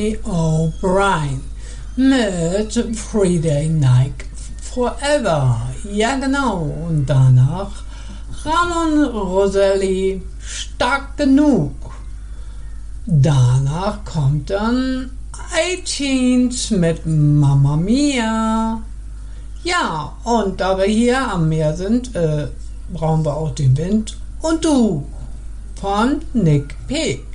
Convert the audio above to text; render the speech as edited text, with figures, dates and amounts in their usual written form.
O'Brien mit Friday Night Forever. Ja genau, und danach Ramon Roselli, Stark genug. Danach kommt dann iTunes mit Mamma Mia. Ja, und da wir hier am Meer sind, brauchen wir auch den Wind und du von Nick P.